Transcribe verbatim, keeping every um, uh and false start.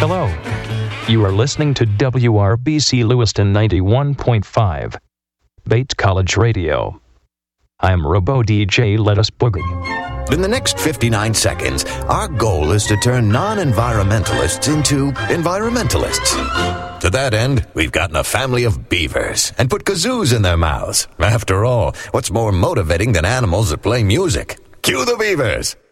Hello. You are listening to W R B C Lewiston ninety-one point five, Bates College Radio. I'm Robo D J Let Us Boogie. In the next fifty-nine seconds, our goal is to turn non-environmentalists into environmentalists. To that end, we've gotten a family of beavers and put kazoos in their mouths. After all, what's more motivating than animals that play music? Cue the beavers!